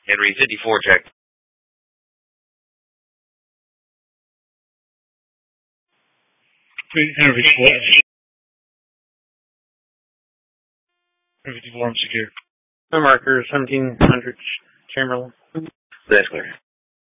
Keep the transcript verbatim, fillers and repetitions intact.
Henry fifty-four, check. Henry fifty-four. Henry fifty-four, I'm secure. No marker, seventeen hundred, Chamberlain. That's clear.